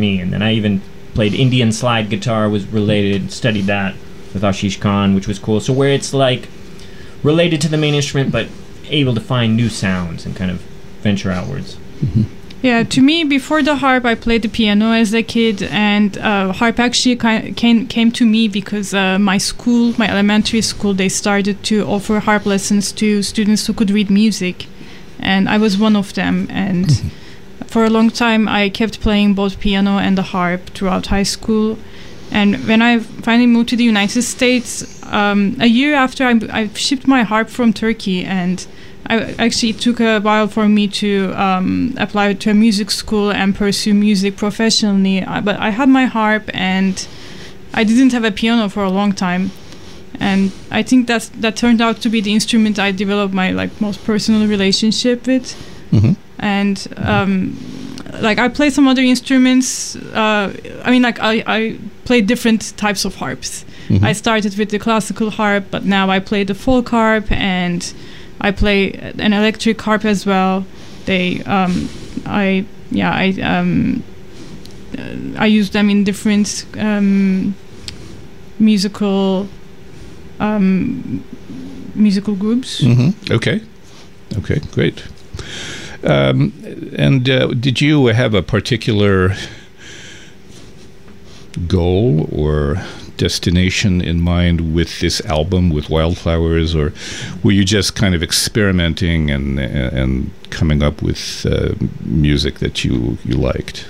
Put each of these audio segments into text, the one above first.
me. And then I even played Indian slide guitar, was related, studied that with Ashish Khan, which was cool. So where it's like related to the main instrument, but able to find new sounds and kind of venture outwards. Mm-hmm. Yeah, to me, before the harp, I played the piano as a kid, and harp actually came to me because my elementary school, they started to offer harp lessons to students who could read music, and I was one of them. And for a long time, I kept playing both piano and the harp throughout high school. And when I finally moved to the United States, a year after I shipped my harp from Turkey, and it took a while for me to apply to a music school and pursue music professionally. But I had my harp, and I didn't have a piano for a long time. And I think that turned out to be the instrument I developed my most personal relationship with. Mm-hmm. And I play some other instruments. I play different types of harps. Mm-hmm. I started with the classical harp, but now I play the folk harp, and I play an electric harp as well. I use them in different musical groups. Mm-hmm. Okay, great. And did you have a particular goal or destination in mind with this album, with Wildflowers, or were you just kind of experimenting and coming up with music that you liked?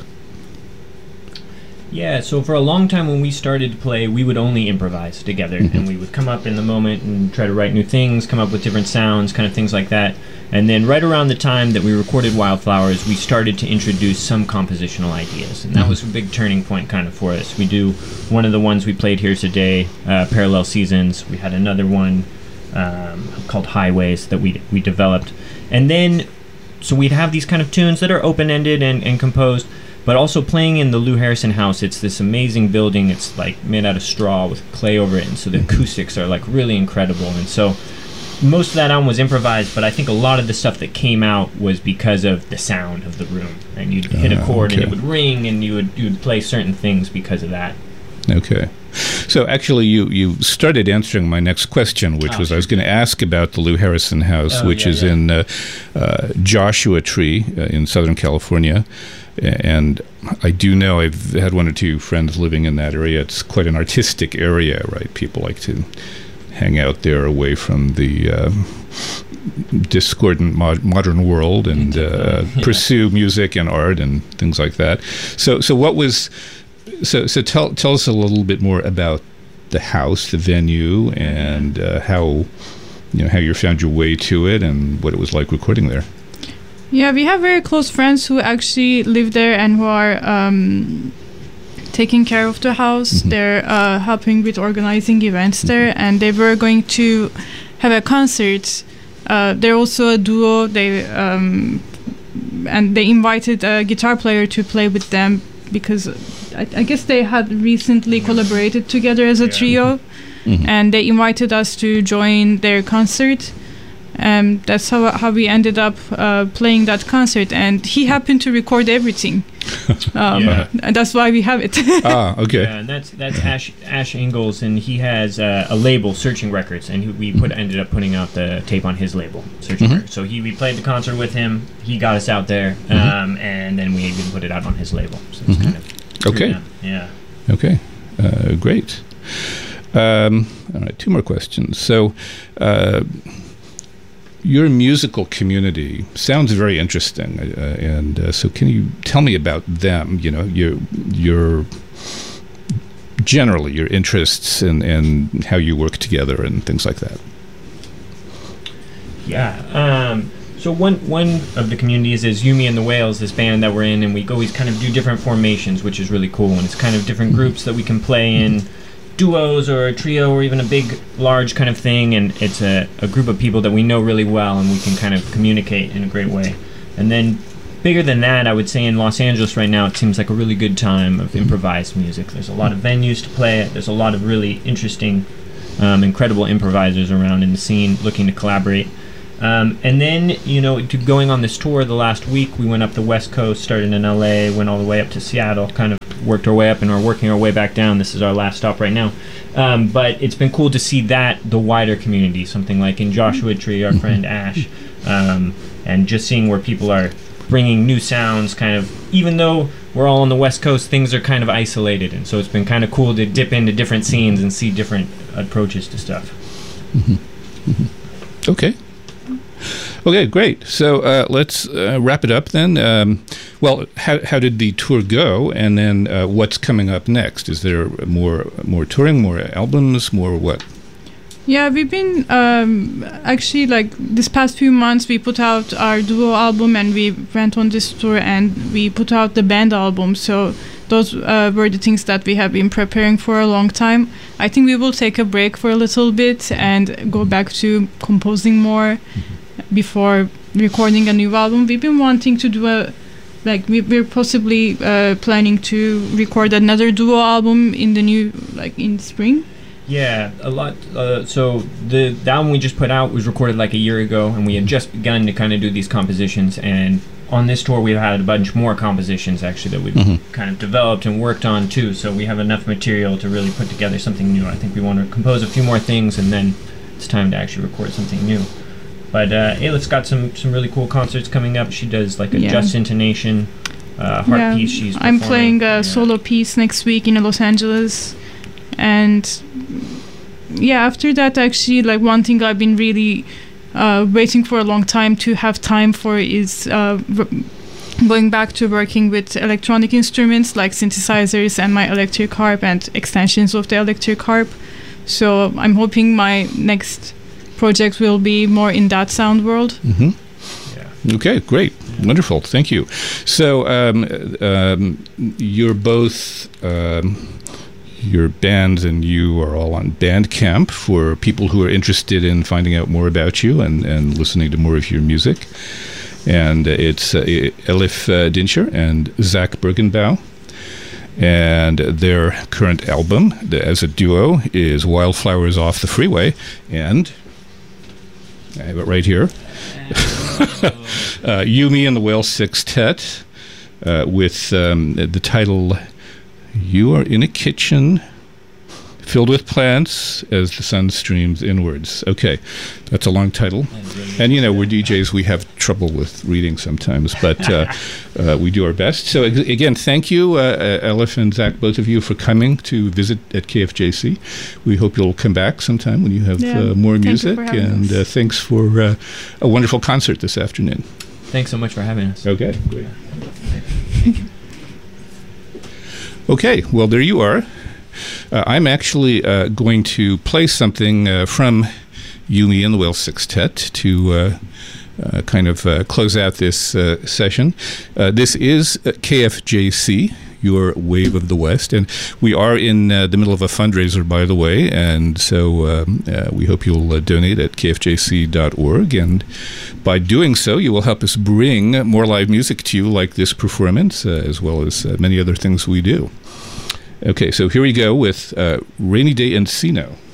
Yeah, so for a long time when we started to play, we would only improvise together, Mm-hmm. and we would come up in the moment and try to write new things, come up with different sounds, kind of things like that. And then right around the time that we recorded Wildflowers, we started to introduce some compositional ideas, and that was a big turning point kind of for us. We do one of the ones we played here today, Parallel Seasons. We had another one called Highways that we developed. And then, so we'd have these kind of tunes that are open-ended and composed, but also playing in the Lou Harrison house. It's this amazing building. It's like made out of straw with clay over it, and so the acoustics are like really incredible. And so most of that album was improvised, but I think a lot of the stuff that came out was because of the sound of the room. And you'd hit a chord and it would ring, and you would play certain things because of that. Okay. So actually you started answering my next question, which was I was going to ask about the Lou Harrison house, which is in Joshua Tree in Southern California. And I do know I've had one or two friends living in that area. It's quite an artistic area, right? People like to hang out there away from the discordant modern world and pursue music and art and things like that. So what was... So tell us a little bit more about the house, the venue, and how you found your way to it and what it was like recording there. Yeah, we have very close friends who actually live there and who are taking care of the house. Mm-hmm. They're helping with organizing events there, and they were going to have a concert. They're also a duo. And they invited a guitar player to play with them because I guess they had recently collaborated together as a trio, Mm-hmm. and they invited us to join their concert. That's how we ended up playing that concert, and he happened to record everything. And that's why we have it. Okay. Yeah, and that's Ash Ingalls, and he has a label, Searching Records, and we ended up putting out the tape on his label, Searching Records. So we played the concert with him. He got us out there, and then we even put it out on his label. So it's kind of okay. Yeah. Okay. Great. All right. Two more questions. So. Your musical community sounds very interesting, and so can you tell me about them? Your generally your interests and how you work together and things like that. Yeah. So one of the communities is Yumi and the Whales, this band that we're in, and we always kind of do different formations, which is really cool. And it's kind of different groups that we can play in. Duos or a trio or even a big, large kind of thing, and it's a group of people that we know really well and we can kind of communicate in a great way. And then bigger than that, I would say in Los Angeles right now, it seems like a really good time of improvised music. There's a lot of venues to play at. There's a lot of really interesting, incredible improvisers around in the scene looking to collaborate. And then, going on this tour the last week, we went up the West Coast, started in LA, went all the way up to Seattle, kind of worked our way up and are working our way back down. This is our last stop right now. But it's been cool to see the wider community, something like in Joshua Tree, our friend Ash, and just seeing where people are bringing new sounds, kind of, even though we're all on the West Coast, things are kind of isolated. And so it's been kind of cool to dip into different scenes and see different approaches to stuff. Okay. Okay, great. So let's wrap it up then. Well, how did the tour go? And then what's coming up next? Is there more touring, more albums, more what? Yeah, we've been actually, like, this past few months we put out our duo album and we went on this tour and we put out the band album. So those were the things that we have been preparing for a long time. I think we will take a break for a little bit and go back to composing more before recording a new album. We've been wanting to do we're possibly planning to record another duo album in in spring. Yeah, a lot. So the album we just put out was recorded like a year ago, and we had just begun to kind of do these compositions. And on this tour, we've had a bunch more compositions actually that we've kind of developed and worked on too. So we have enough material to really put together something new. I think we want to compose a few more things, and then it's time to actually record something new. But Ayla's got some really cool concerts coming up. She does like a Just Intonation harp piece. She's I'm playing a solo piece next week in Los Angeles. And after that, actually, like, one thing I've been really waiting for a long time to have time for is going back to working with electronic instruments like synthesizers and my electric harp and extensions of the electric harp. So I'm hoping my next project will be more in that sound world. Okay, great. Wonderful. Thank you. So you're both... your band and you are all on Bandcamp for people who are interested in finding out more about you and listening to more of your music. And it's Elif Dincher and Zach Bergenbaugh. And their current album, as a duo, is Wildflowers Off the Freeway. And I have it right here. Yumi and the Whale Sextet with the title... You are in a kitchen filled with plants as the sun streams inwards. Okay, that's a long title. And, we're DJs, we have trouble with reading sometimes, but we do our best. So, again, thank you, Elif and Zach, both of you, for coming to visit at KFJC. We hope you'll come back sometime when you have more music. And thanks for a wonderful concert this afternoon. Thanks so much for having us. Okay, great. Thank you. Okay, well, there you are. I'm actually going to play something from Yumi and the Whale Sextet to kind of close out this session. This is KFJC, your Wave of the West, and we are in the middle of a fundraiser, by the way, and so we hope you'll donate at kfjc.org, and by doing so, you will help us bring more live music to you like this performance, as well as many other things we do. Okay, so here we go with Rainy Day Encino.